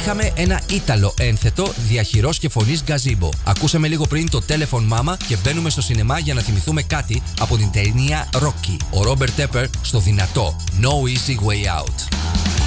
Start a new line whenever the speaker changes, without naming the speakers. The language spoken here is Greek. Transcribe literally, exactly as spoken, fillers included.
είχαμε ένα Ήταλο ένθετο διαχειρός και φωνής Γκαζίμπο. Ακούσαμε λίγο πριν το Telephone Mama και μπαίνουμε στο σινεμά για να θυμηθούμε κάτι από την ταινία Rocky. Ο Ρόμπερτ Τέπερ στο δυνατό No Easy Way Out.